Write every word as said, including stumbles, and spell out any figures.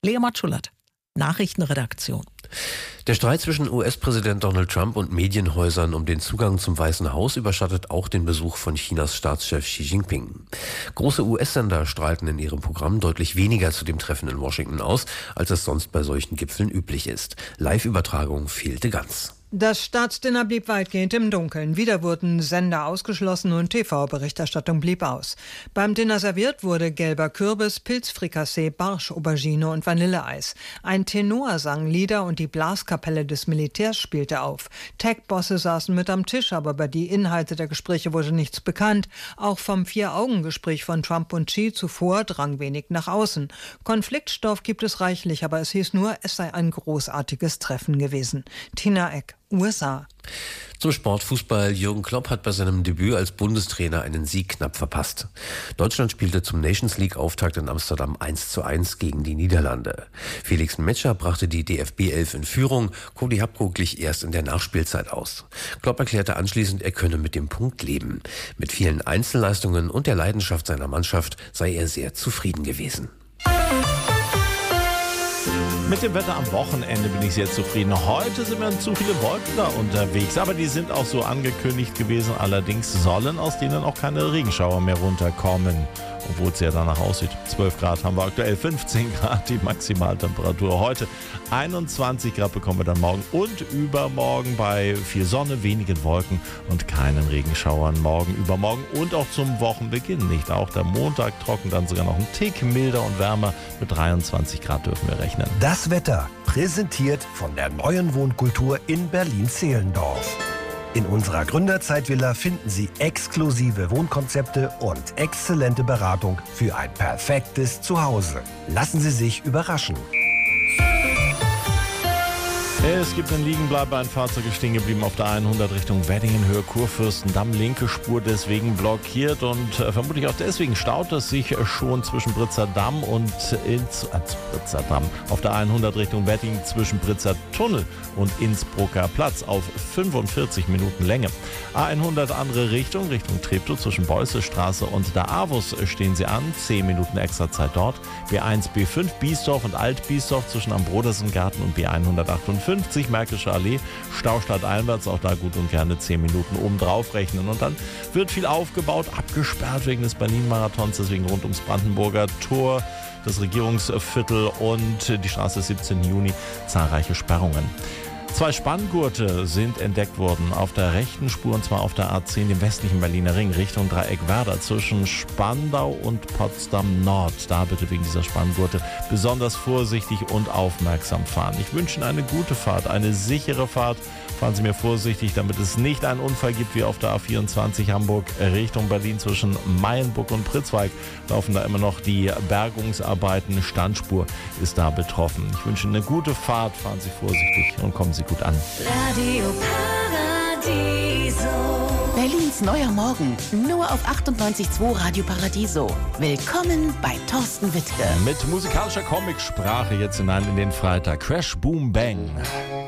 Lea Matschulert, Nachrichtenredaktion. Der Streit zwischen U S-Präsident Donald Trump und Medienhäusern um den Zugang zum Weißen Haus überschattet auch den Besuch von Chinas Staatschef Xi Jinping. Große U S-Sender strahlten in ihrem Programm deutlich weniger zu dem Treffen in Washington aus, als es sonst bei solchen Gipfeln üblich ist. Live-Übertragung fehlte ganz. Das Staatsdinner blieb weitgehend im Dunkeln. Wieder wurden Sender ausgeschlossen und T V-Berichterstattung blieb aus. Beim Dinner serviert wurde gelber Kürbis, Pilzfrikassee, Barsch, Aubergine und Vanilleeis. Ein Tenor sang Lieder und die Blaskapelle des Militärs spielte auf. Tech-Bosse saßen mit am Tisch, aber über die Inhalte der Gespräche wurde nichts bekannt. Auch vom Vier-Augen-Gespräch von Trump und Xi zuvor drang wenig nach außen. Konfliktstoff gibt es reichlich, aber es hieß nur, es sei ein großartiges Treffen gewesen. Tina Eck, U S A. Zum Sportfußball. Jürgen Klopp hat bei seinem Debüt als Bundestrainer einen Sieg knapp verpasst. Deutschland spielte zum Nations League-Auftakt in Amsterdam eins zu eins gegen die Niederlande. Felix Metscher brachte die D F B elf in Führung. Cody Hapko glich erst in der Nachspielzeit aus. Klopp erklärte anschließend, er könne mit dem Punkt leben. Mit vielen Einzelleistungen und der Leidenschaft seiner Mannschaft sei er sehr zufrieden gewesen. Mit dem Wetter am Wochenende bin ich sehr zufrieden. Heute sind mir zu viele Wolken da unterwegs, aber die sind auch so angekündigt gewesen. Allerdings sollen aus denen auch keine Regenschauer mehr runterkommen. Obwohl es ja danach aussieht. zwölf Grad haben wir aktuell, fünfzehn Grad die Maximaltemperatur. Heute einundzwanzig Grad bekommen wir dann morgen und übermorgen bei viel Sonne, wenigen Wolken und keinen Regenschauern. Morgen, übermorgen und auch zum Wochenbeginn nicht. Auch der Montag trocken, dann sogar noch ein Tick milder und wärmer. Mit dreiundzwanzig Grad dürfen wir rechnen. Das Wetter präsentiert von der neuen Wohnkultur in Berlin-Zehlendorf. In unserer Gründerzeitvilla finden Sie exklusive Wohnkonzepte und exzellente Beratung für ein perfektes Zuhause. Lassen Sie sich überraschen. Es gibt ein Liegenbleiber, ein Fahrzeug ist stehen geblieben auf der hundert Richtung Weddingen, Höhe Kurfürstendamm, linke Spur deswegen blockiert und äh, vermutlich auch deswegen staut es sich schon zwischen Britzer Damm und ins, äh, Britzer Damm auf der hundert Richtung Weddingen zwischen Britzer Tunnel und Innsbrucker Platz auf fünfundvierzig Minuten Länge. A hundert andere Richtung, Richtung Treptow zwischen Beussestraße und der Avus stehen sie an, zehn Minuten extra Zeit dort. B eins, B fünf, Biesdorf und Alt-Biesdorf zwischen am Brodersengarten und B hundertachtundfünfzig. Märkische Allee, Staustadt einwärts, auch da gut und gerne zehn Minuten oben drauf rechnen. Und dann wird viel aufgebaut, abgesperrt wegen des Berlin-Marathons, deswegen rund ums Brandenburger Tor, das Regierungsviertel und die Straße des siebzehnten Juni, zahlreiche Sperrungen. Zwei Spanngurte sind entdeckt worden auf der rechten Spur, und zwar auf der A zehn, dem westlichen Berliner Ring, Richtung Dreieck-Werder, zwischen Spandau und Potsdam Nord. Da bitte wegen dieser Spanngurte besonders vorsichtig und aufmerksam fahren. Ich wünsche Ihnen eine gute Fahrt, eine sichere Fahrt. Fahren Sie mir vorsichtig, damit es nicht einen Unfall gibt wie auf der A vierundzwanzig Hamburg Richtung Berlin zwischen Mayenburg und Pritzwalk. Laufen da immer noch die Bergungsarbeiten. Standspur ist da betroffen. Ich wünsche Ihnen eine gute Fahrt, fahren Sie vorsichtig und kommen Sie gut an. Radio Paradiso. Berlins neuer Morgen, nur auf achtundneunzig Komma zwei Radio Paradiso. Willkommen bei Thorsten Wittke. Mit musikalischer Comicsprache jetzt hinein in den Freitag. Crash, Boom, Bang.